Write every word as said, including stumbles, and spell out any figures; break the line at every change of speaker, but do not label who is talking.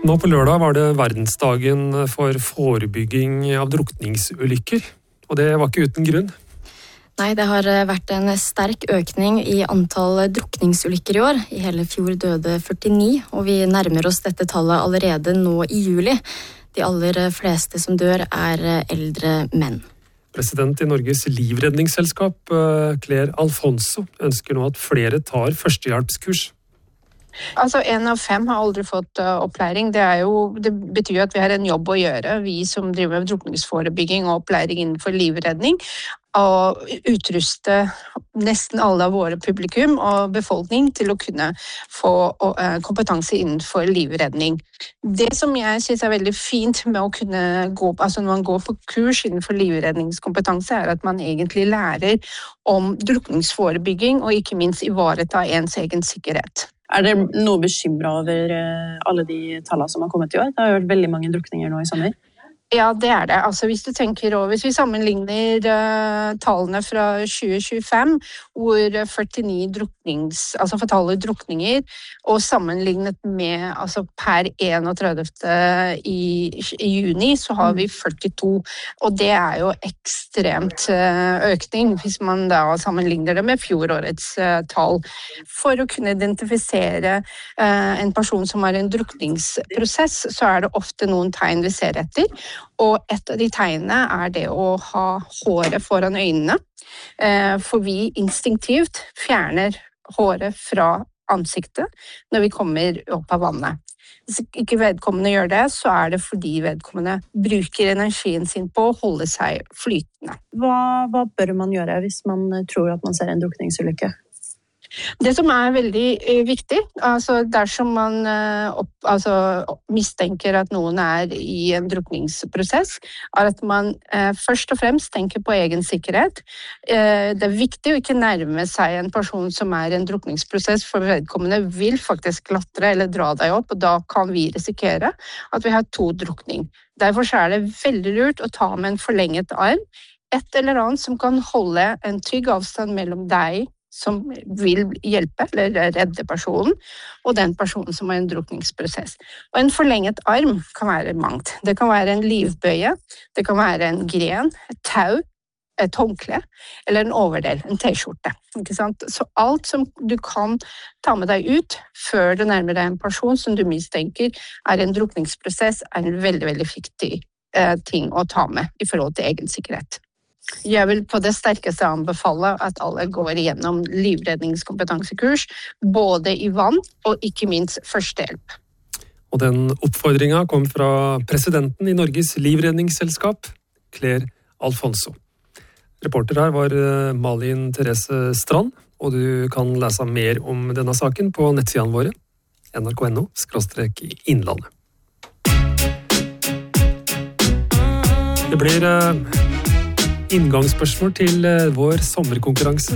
Nå på lørdag var det verdensdagen for forebygging av drukningsulykker, og det var ikke uten grunn.
Nei, det har vært en sterk økning i antall drukningsulykker i år. I hele fjor døde førtini, og vi nærmer oss dette tallet allerede nå i juli. De aller fleste som dør er eldre menn.
President i Norges livredningsselskap, Claire Alfonso, ønsker nå at flere tar førstehjelpskurs.
Altså, en av fem har aldri fått uh, opplæring. Det, er jo, det betyr jo at vi har en jobb å gjøre, vi som driver med drukningsforebygging og opplæring innenfor livredning, og utruste nesten alle av våre publikum og befolkning til å kunne få uh, kompetanse innenfor livredning. Det som jeg synes er veldig fint med å kunne gå, altså når man går på kurs innenfor livredningskompetanse, er at man egentlig lærer om drukningsforebygging og ikke minst ivareta ens egen sikkerhet.
Er det noe bekymret over alle de tallene som har kommet i år? Det har jo vært veldig mange drukninger nå i sommer.
Ja, det er det. Altså, hvis du tenker over, hvis vi sammenligner uh, tallene fra tjue tjuefem, hvor førtini druknings, altså fatale drukninger, og sammenlignet med altså per enogtredivte i, i juni, så har vi førtito. Og det er jo ekstremt uh, økning, hvis man da sammenligner det med fjorårets uh, tall. For å kunne identifisere uh, en person som har en drukningsprosess, så er det ofte noen tegn vi ser etter. Og et av de tegnene er det å ha håret foran øynene, for vi instinktivt fjerner håret fra ansiktet når vi kommer opp av vannet. Hvis ikke vedkommende gjør det, så er det fordi vedkommende bruker energien sin på å holde seg flytende.
Hva, hva bør man gjøre hvis man tror at man ser en drukningsulykke?
Det som er veldig eh, viktig, altså dersom man eh, opp, altså, mistenker at noen er i en drukningsprosess, er at man eh, først og fremst tenker på egen sikkerhet. Eh, det er viktig å ikke nærme seg en person som er i en drukningsprosess, for vedkommende vil faktisk klatre eller dra deg opp, og da kan vi risikere at vi har to drukning. Derfor er det veldig lurt å ta med en forlenget arm, et eller annet som kan holde en trygg avstand mellom deg som vil hjelpe eller redde personen, og den personen som har en drukningsprosess. Og en forlenget arm kan være mangt. Det kan være en livbøye, det kan være en gren, et tau, et håndkle, eller en overdel, en t-skjorte. Ikke sant? Så alt som du kan ta med deg ut før du nærmer deg en person som du mistenker er en drukningsprosess, er en veldig, veldig viktig eh, ting å ta med i forhold til egen sikkerhet. Jeg vil på det sterkeste anbefale at alle går igjennom livredningskompetansekurs, både i vann og ikke minst førstehjelp.
Og den oppfordringen kom fra presidenten i Norges livredningsselskap, Claire Alfonso. Reporter her var Malin Therese Strand, og du kan lese mer om denne saken på nettsidene våre, n r k punktum no skråstrek innlandet. Det blir inngangsspørsmål til vår sommerkonkurranse.